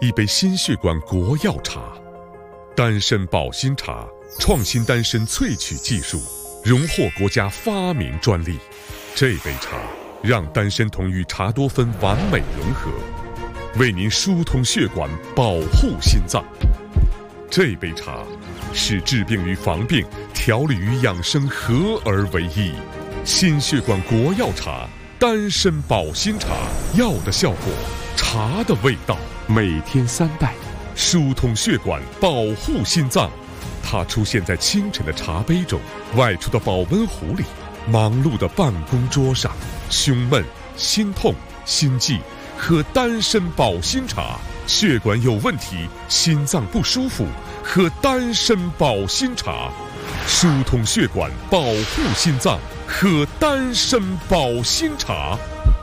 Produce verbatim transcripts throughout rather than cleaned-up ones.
一杯心血管国药茶。丹参保心茶创新丹参萃取技术，荣获国家发明专利。这杯茶让丹参酮与茶多酚完美融合，为您疏通血管，保护心脏。这杯茶是治病与防病、调理与养生合而为一。心血管国药茶，丹参保心茶，药的效果，茶的味道，每天三袋，疏通血管，保护心脏。它出现在清晨的茶杯中，外出的保温壶里，忙碌的办公桌上。胸闷、心痛、心悸，喝丹参保心茶；血管有问题、心脏不舒服，喝丹参保心茶。疏通血管，保护心脏，喝丹参保心茶。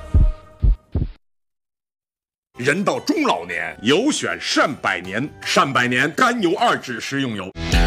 人到中老年，有选善百年，善百年甘油二酯食用油。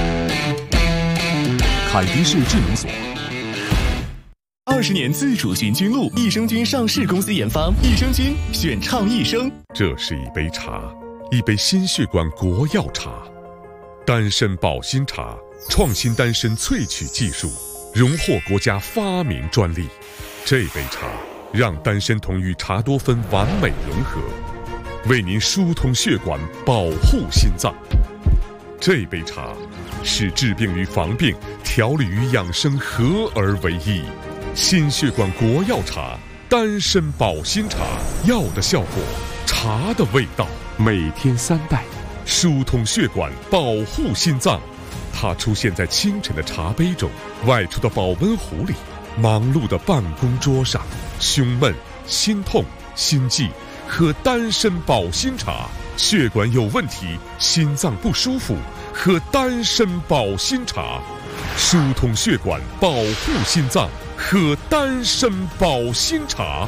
凯迪士智能锁。二十年自主寻菌路，益生菌上市公司研发，益生菌选畅益生。 这是一杯茶，一杯心血管国药茶。丹参保心茶创新丹参萃取技术，荣获国家发明专利。这杯茶让丹参酮与茶多酚完美融合，为您疏通血管，保护心脏。这杯茶是治病与防病、调理与养生合而为一。心血管国药茶，丹参保心茶，药的效果，茶的味道，每天三袋，疏通血管，保护心脏。它出现在清晨的茶杯中，外出的保温壶里，忙碌的办公桌上。胸闷、心痛、心悸，喝丹参保心茶；血管有问题、心脏不舒服，喝丹参保心茶。疏通血管，保护心脏，喝丹参保心茶。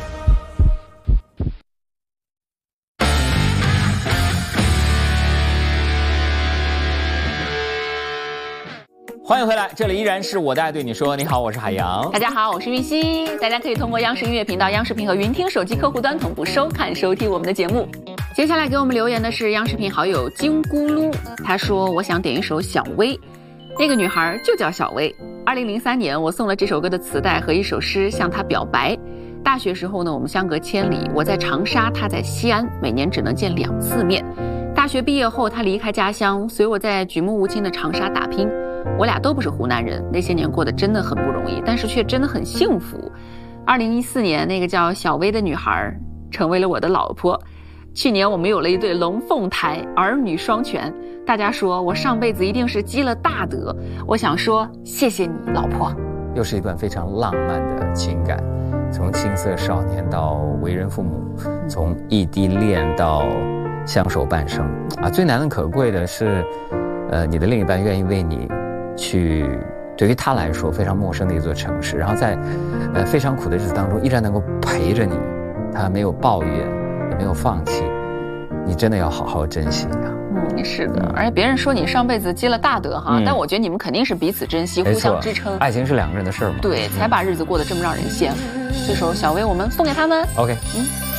欢迎回来，这里依然是我的爱对你说。你好，我是海洋。 大家好，我是玉溪。大家可以通过央视音乐频道、央视频和云听手机客户端同步收看收听我们的节目。接下来给我们留言的是央视频好友金咕噜，他说我想点一首小薇，那个女孩就叫小薇。二零零三年我送了这首歌的磁带和一首诗向她表白。大学时候呢，我们相隔千里，我在长沙，她在西安，每年只能见两次面。大学毕业后，她离开家乡，随我在举目无亲的长沙打拼。我俩都不是湖南人，那些年过得真的很不容易，但是却真的很幸福。二零一四年，那个叫小薇的女孩成为了我的老婆。去年我们有了一对龙凤胎，儿女双全。大家说我上辈子一定是积了大德，我想说谢谢你，老婆。 又是一段非常浪漫的情感，从青涩少年到为人父母，从异地恋到相守半生啊！最难能可贵的是，呃，你的另一半愿意为你去，对于他来说非常陌生的一座城市，然后在呃非常苦的日子当中依然能够陪着你，他没有抱怨，也没有放弃，你真的要好好珍惜啊。 嗯，是的，而且别人说你上辈子积了大德哈，嗯、但我觉得你们肯定是彼此珍惜，互相支撑。 爱情是两个人的事儿嘛， 对，才把日子过得这么让人羡慕。这首小薇我们送给他们。 OK， 嗯。